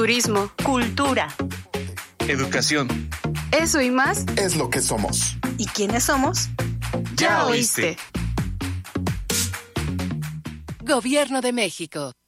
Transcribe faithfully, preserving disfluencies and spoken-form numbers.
turismo, cultura, educación. Eso y más es lo que somos. ¿Y quiénes somos? Ya oíste. Gobierno de México.